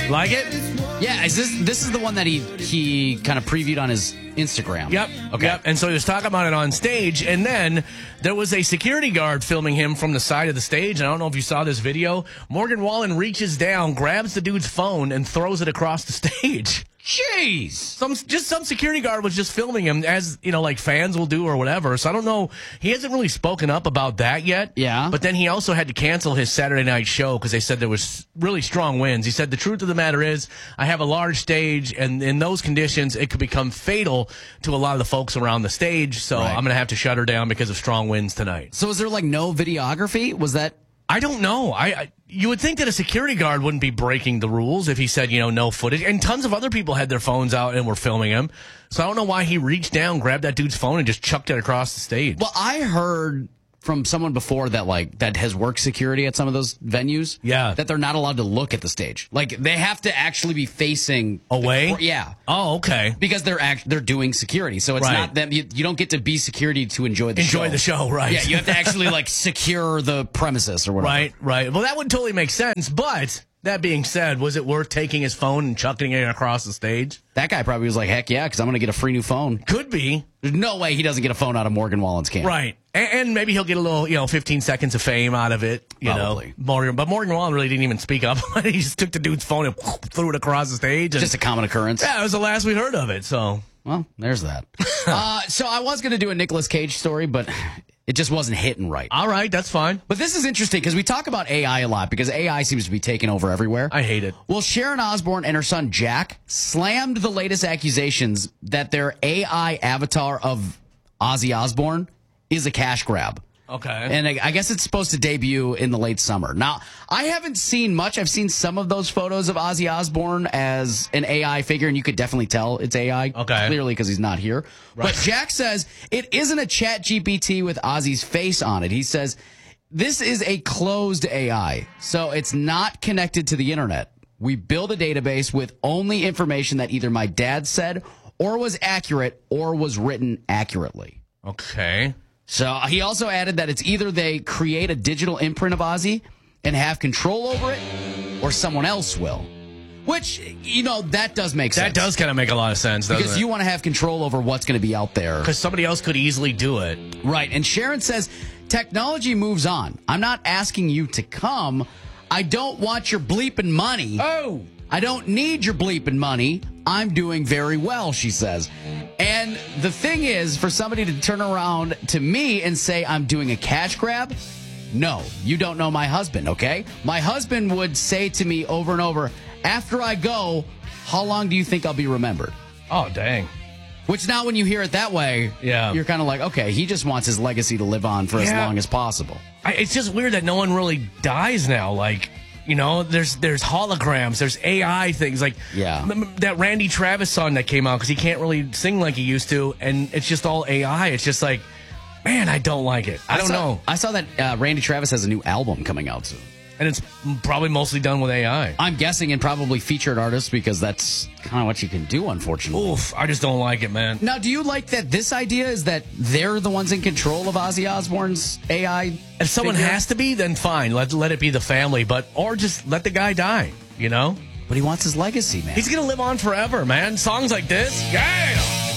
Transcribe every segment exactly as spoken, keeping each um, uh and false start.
Like it? Yeah, is this this is the one that he he kind of previewed on his Instagram. Yep. Okay. Yep. And so he was talking about it on stage, and then there was a security guard filming him from the side of the stage. And I don't know if you saw this video. Morgan Wallen reaches down, grabs the dude's phone, and throws it across the stage. Jeez. Some just some security guard was just filming him, as you know, like fans will do or whatever. So I don't know. He hasn't really spoken up about that yet. Yeah. But then he also had to cancel his Saturday night show because they said there was really strong winds. He said the truth of the matter is I have a large stage, and in those conditions it could become fatal to a lot of the folks around the stage. So Right. I'm going to have to shut her down because of strong winds tonight. So is there like no videography? Was that? I don't know. I, I you would think that a security guard wouldn't be breaking the rules if he said, you know, no footage. And tons of other people had their phones out and were filming him. So I don't know why he reached down, grabbed that dude's phone, and just chucked it across the stage. Well, I heard from someone before that like that has worked security at some of those venues. Yeah. That they're not allowed to look at the stage. Like they have to actually be facing Away? The, yeah. Oh, okay. Because they're act, they're doing security, so it's Right. not them. You, you don't get to be security to enjoy the show. Enjoy the show, right. Yeah, you have to actually like secure the premises or whatever. Right, right. Well, that would totally make sense. But that being said, was it worth taking his phone and chucking it across the stage? That guy probably was like, heck yeah, because I'm going to get a free new phone. Could be. There's no way he doesn't get a phone out of Morgan Wallen's camp. Right. And, and maybe he'll get a little, you know, fifteen seconds of fame out of it. You Probably. know, Morgan. But Morgan Wallen really didn't even speak up. He just took the dude's phone and threw it across the stage. And, Just a common occurrence. yeah, it was the last we heard of it. So Well, there's that. uh, so I was going to do a Nicolas Cage story, but it just wasn't hitting right. all right, that's fine. But this is interesting because we talk about A I a lot because A I seems to be taking over everywhere. I hate it. Well, Sharon Osbourne and her son Jack slammed the latest accusations that their A I avatar of Ozzy Osbourne is a cash grab. Okay. And I, I guess it's supposed to debut in the late summer. Now, I haven't seen much. I've seen some of those photos of Ozzy Osbourne as an A I figure, and you could definitely tell it's A I. Okay. Clearly, because he's not here. Right. But Jack says it isn't a Chat G P T with Ozzy's face on it. He says this is a closed A I, so it's not connected to the internet. We build a database with only information that either my dad said or was accurate or was written accurately. Okay. So he also added that it's either they create a digital imprint of Ozzy and have control over it, or someone else will. Which, you know, that does make sense. That does kind of make a lot of sense, doesn't Because it? you want to have control over what's going to be out there. Because somebody else could easily do it. Right. And Sharon says, technology moves on. I'm not asking you to come. I don't want your bleeping money. Oh. I don't need your bleeping money. I'm doing very well, she says. And the thing is, for somebody to turn around to me and say I'm doing a cash grab, no, you don't know my husband, okay? My husband would say to me over and over, after I go, how long do you think I'll be remembered? Oh, dang. Which now when you hear it that way, Yeah. you're kind of like, okay, he just wants his legacy to live on for as Yeah. long as possible. I, it's just weird that no one really dies now. Like, you know, there's there's holograms, there's A I things. Like Yeah. m- m- that Randy Travis song that came out because he can't really sing like he used to, and it's just all A I. It's just like, man, I don't like it. I, don't saw, know. I saw that uh, Randy Travis has a new album coming out soon. And it's probably mostly done with A I. I'm guessing, and probably featured artists because that's kind of what you can do, unfortunately. Oof, I just don't like it, man. Now, do you like that this idea is that they're the ones in control of Ozzy Osbourne's A I? If someone figure? has to be, then fine. Let let it be the family, but or just let the guy die. You know, But he wants his legacy, man. he's gonna live on forever, man. Songs like this, yeah,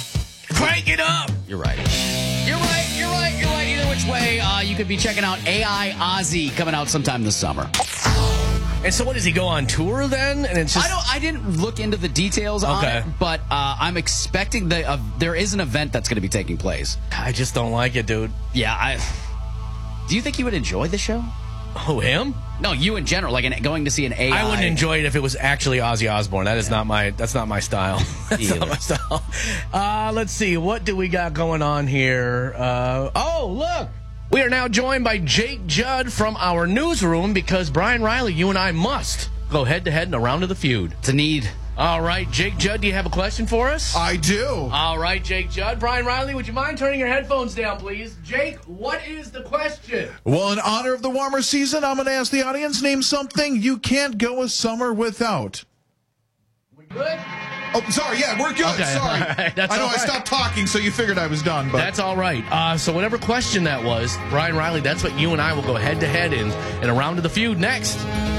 crank it up. You're right. You're right. You're right. You're right. Either which way, uh, you could be checking out A I Ozzy coming out sometime this summer. And so, what does he go on tour then? And it's just I don't. I didn't look into the details on Okay. it, but uh, I'm expecting that uh, there is an event that's going to be taking place. I just don't like it, dude. Yeah. I. Do you think you would enjoy the show? Oh, him? No, you in general, like an, going to see an A I. I wouldn't enjoy it if it was actually Ozzy Osbourne. That is not my. That's not my style. That's Either. not my style. Uh, let's see. What do we got going on here? Uh, oh, look. We are now joined by Jake Judd from our newsroom because Brian Riley, you and I must go head to head in a round of the feud. It's a need. All right, Jake Judd, do you have a question for us? I do. All right, Jake Judd. Brian Riley, would you mind turning your headphones down, please? Jake, what is the question? Well, in honor of the warmer season, I'm going to ask the audience, name something you can't go a summer without. We good? Oh, sorry. Yeah, we're good. Okay, Sorry. all right, that's I know all I right. stopped talking, so you figured I was done. But That's all right. Uh, so whatever question that was, Brian Riley, that's what you and I will go head to head in in a round of the feud next.